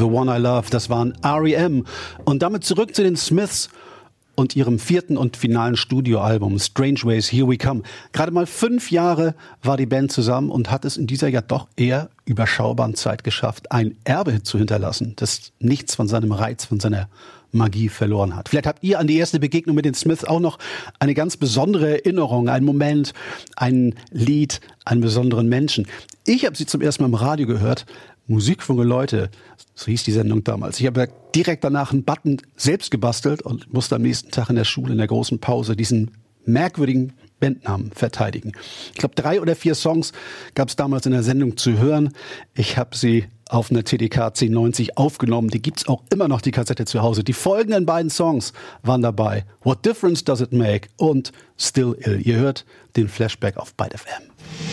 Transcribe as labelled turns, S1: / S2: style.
S1: The One I Love, das waren R.E.M. Und damit zurück zu den Smiths und ihrem 4. und finalen Studioalbum Strange Ways, Here We Come. Gerade mal 5 Jahre war die Band zusammen und hat es in dieser ja doch eher überschaubaren Zeit geschafft, ein Erbehit zu hinterlassen, das nichts von seinem Reiz, von seiner Magie verloren hat. Vielleicht habt ihr an die erste Begegnung mit den Smiths auch noch eine ganz besondere Erinnerung, einen Moment, ein Lied, einen besonderen Menschen. Ich habe sie zum ersten Mal im Radio gehört, Musik von Leute, so hieß die Sendung damals. Ich habe direkt danach einen Button selbst gebastelt und musste am nächsten Tag in der Schule in der großen Pause diesen merkwürdigen Bandnamen verteidigen. Ich glaube, 3 oder 4 Songs gab es damals in der Sendung zu hören. Ich habe sie auf einer TDK 1090 aufgenommen. Die gibt's auch immer noch, die Kassette zu Hause. Die folgenden beiden Songs waren dabei. What Difference Does It Make und Still Ill. Ihr hört den Flashback auf Byte FM.